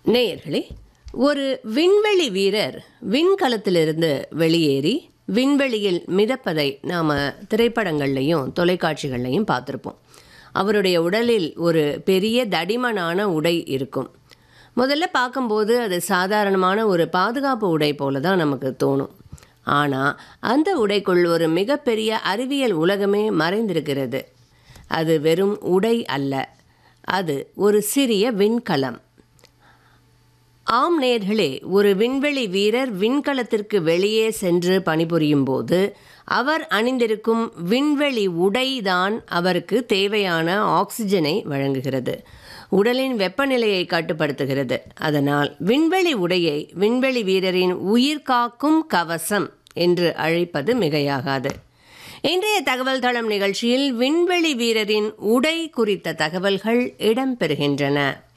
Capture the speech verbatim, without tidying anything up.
நேயர்களே, ஒரு விண்வெளி வீரர் விண்கலத்திலிருந்து வெளியேறி விண்வெளியில் மிதப்பதை நாம் திரைப்படங்கள்லையும் தொலைக்காட்சிகள்லையும் பார்த்துருப்போம். அவருடைய உடலில் ஒரு பெரிய தடிமனான உடை இருக்கும். முதல்ல பார்க்கும்போது அது சாதாரணமான ஒரு பாதுகாப்பு உடை போல தான் நமக்கு தோணும். ஆனால் அந்த உடைக்குள் ஒரு மிகப்பெரிய அறிவியல் உலகமே மறைந்திருக்கிறது. அது வெறும் உடை அல்ல, அது ஒரு சிறிய விண்கலம். ஆம் நேயர்களே, ஒரு விண்வெளி வீரர் விண்கலத்திற்கு வெளியே சென்று பணிபுரியும் போது அவர் அணிந்திருக்கும் விண்வெளி உடைதான் அவருக்கு தேவையான ஆக்சிஜனை வழங்குகிறது, உடலின் வெப்பநிலையை கட்டுப்படுத்துகிறது. அதனால் விண்வெளி உடையை விண்வெளி வீரரின் உயிர் காக்கும் கவசம் என்று அழைப்பது மிகையாகாது. இன்றைய தகவல் தளம் நிகழ்ச்சியில் விண்வெளி வீரரின் உடை குறித்த தகவல்கள் இடம்பெறுகின்றன.